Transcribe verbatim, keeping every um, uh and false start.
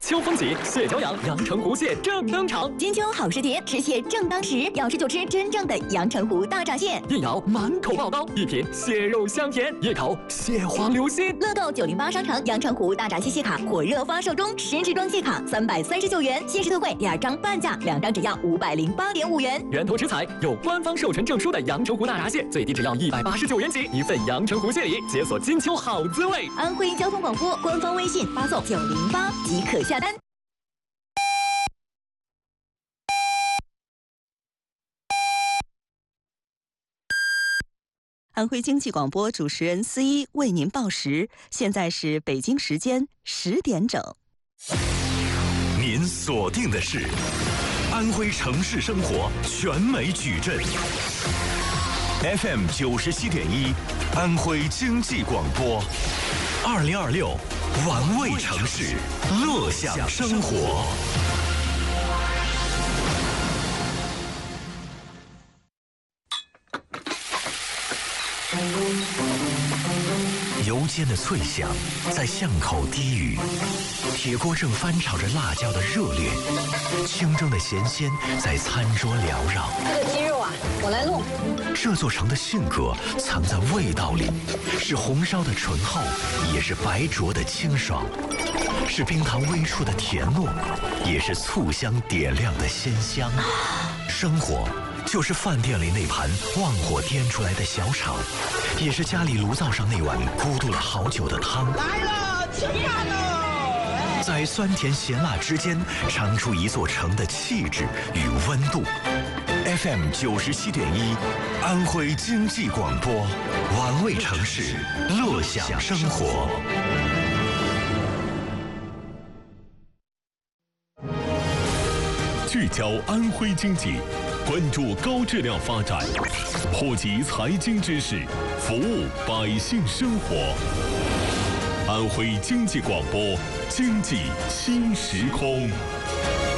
秋风起，蟹脚痒，阳澄湖蟹正登场。 金秋好时节，吃蟹正当时，要吃就吃真正的阳澄湖大闸蟹。 一咬满口爆刀，一品蟹肉香甜，一口蟹黄流心。 乐购九零八商场阳澄湖大闸蟹蟹卡火热发售中，十支装蟹卡三百三十九元，限时特惠，第二张半价，两张只要五百零八点五元。 源头食材有官方授权证书的阳澄湖大闸蟹，最低只要一百八十九元起，一份阳澄湖蟹礼，解锁金秋好滋味。 安徽交通广播官方微信发送九零八即可下单。 安徽经济广播主持人思一为您报时，现在是北京时间十点整。 您锁定的是安徽城市生活全美矩阵 F M 九十七点一，安徽经济广播，二零二六玩味城市，乐享生活。油煎的脆响在巷口低语，铁锅正翻炒着辣椒的热烈，清蒸的咸鲜在餐桌缭绕。 这个鸡肉啊，我来弄。 这座城的性格藏在味道里，是红烧的醇厚，也是白灼的清爽，是冰糖微触的甜糯，也是醋香点亮的鲜香。生活就是饭店里那盘旺火颠出来的小炒，也是家里炉灶上那碗咕嘟了好久的汤。 来了，吃饭喽！ 在酸甜咸辣之间，尝出一座城的气质与温度。F M 九十七点一，安徽经济广播，玩味城市，乐享生活。 聚焦安徽经济，关注高质量发展，普及财经知识，服务百姓生活。安徽经济广播，经济新时空。